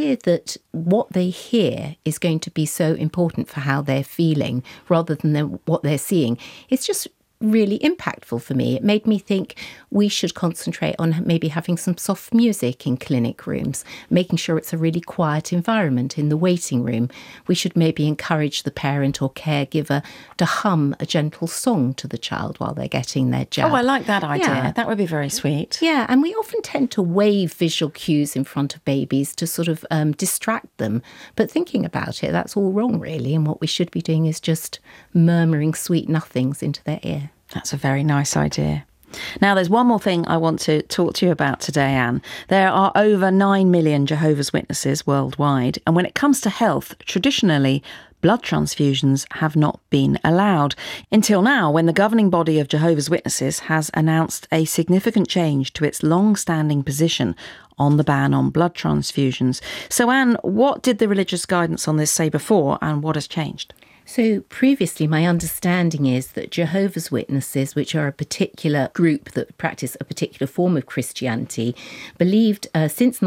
idea that what they hear is going to be so important for how they're feeling rather than what they're seeing, it's just really impactful for me. It made me think we should concentrate on maybe having some soft music in clinic rooms, making sure it's a really quiet environment in the waiting room. We should maybe encourage the parent or caregiver to hum a gentle song to the child while they're getting their jab. Oh, I like that idea. Yeah. That would be very sweet. Yeah, and we often tend to wave visual cues in front of babies to sort of distract them. But thinking about it, that's all wrong, really. And what we should be doing is just murmuring sweet nothings into their ear. That's a very nice idea. Now, there's one more thing I want to talk to you about today, Anne. There are over 9 million Jehovah's Witnesses worldwide. And when it comes to health, traditionally, blood transfusions have not been allowed. Until now, when the governing body of Jehovah's Witnesses has announced a significant change to its long-standing position on the ban on blood transfusions. So, Anne, what did the religious guidance on this say before and what has changed? So previously, my understanding is that Jehovah's Witnesses, which are a particular group that practice a particular form of Christianity, believed since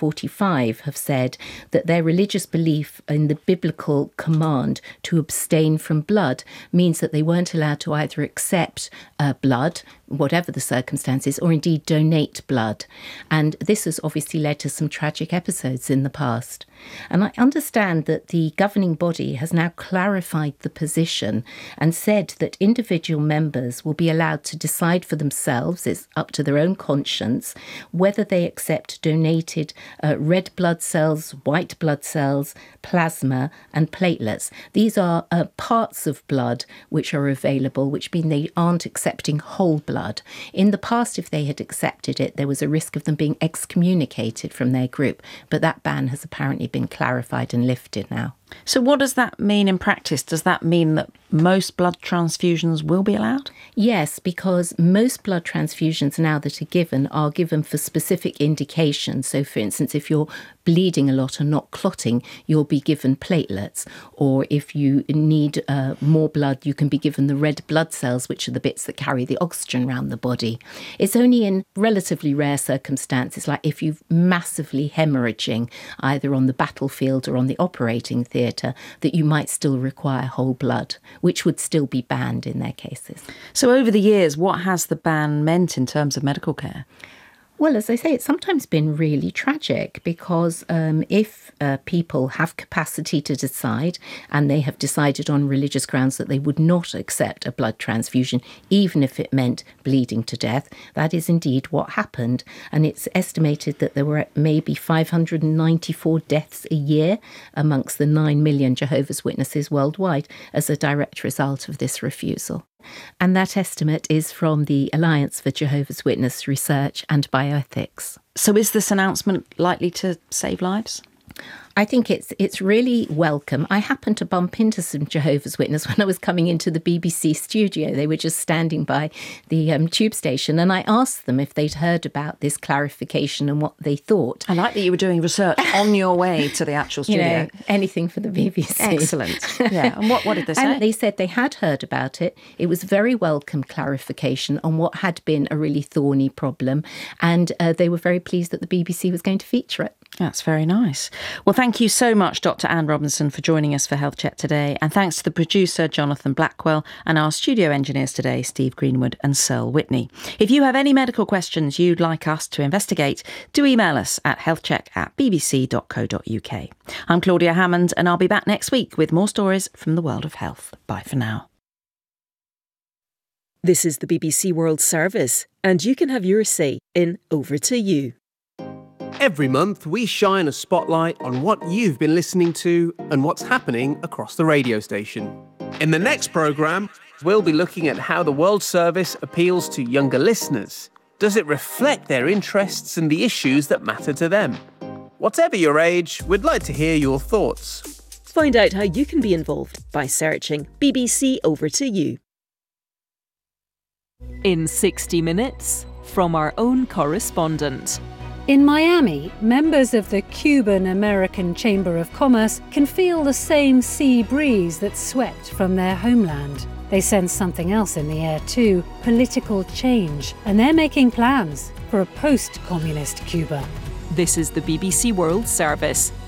1945 have said that their religious belief in the biblical command to abstain from blood means that they weren't allowed to either accept blood, whatever the circumstances, or indeed donate blood. And this has obviously led to some tragic episodes in the past. And I understand that the governing body has now clarified the position and said that individual members will be allowed to decide for themselves, it's up to their own conscience, whether they accept donated red blood cells, white blood cells, plasma and platelets. These are parts of blood which are available, which mean they aren't accepting whole blood. In the past, if they had accepted it, there was a risk of them being excommunicated from their group, but that ban has apparently been clarified and lifted now. So what does that mean in practice? Does that mean that most blood transfusions will be allowed? Yes, because most blood transfusions now that are given for specific indications. So, for instance, if you're bleeding a lot and not clotting, you'll be given platelets. Or if you need more blood, you can be given the red blood cells, which are the bits that carry the oxygen around the body. It's only in relatively rare circumstances, like if you're massively hemorrhaging, either on the battlefield or on the operating theatre, that you might still require whole blood, which would still be banned in their cases. So over the years, what has the ban meant in terms of medical care? Well, as I say, it's sometimes been really tragic because if people have capacity to decide and they have decided on religious grounds that they would not accept a blood transfusion, even if it meant bleeding to death, that is indeed what happened. And it's estimated that there were maybe 594 deaths a year amongst the 9 million Jehovah's Witnesses worldwide as a direct result of this refusal. And that estimate is from the Alliance for Jehovah's Witness Research and Bioethics. So is this announcement likely to save lives? I think it's really welcome. I happened to bump into some Jehovah's Witness when I was coming into the BBC studio. They were just standing by the tube station, and I asked them if they'd heard about this clarification and what they thought. I like that you were doing research on your way to the actual studio. You know, anything for the BBC. Excellent. Yeah. And what did they say? And they said they had heard about it. It was very welcome clarification on what had been a really thorny problem, and they were very pleased that the BBC was going to feature it. That's very nice. Well, thank you so much, Dr. Anne Robinson, for joining us for Health Check today. And thanks to the producer, Jonathan Blackwell, and our studio engineers today, Steve Greenwood and Searle Whitney. If you have any medical questions you'd like us to investigate, do email us at healthcheck@bbc.co.uk. I'm Claudia Hammond, and I'll be back next week with more stories from the world of health. Bye for now. This is the BBC World Service, and you can have your say in Over to You. Every month, we shine a spotlight on what you've been listening to and what's happening across the radio station. In the next programme, we'll be looking at how the World Service appeals to younger listeners. Does it reflect their interests and the issues that matter to them? Whatever your age, we'd like to hear your thoughts. Find out how you can be involved by searching BBC Over to You. In 60 Minutes, from our own correspondent. In Miami, members of the Cuban-American Chamber of Commerce can feel the same sea breeze that swept from their homeland. They sense something else in the air too, political change, and they're making plans for a post-communist Cuba. This is the BBC World Service.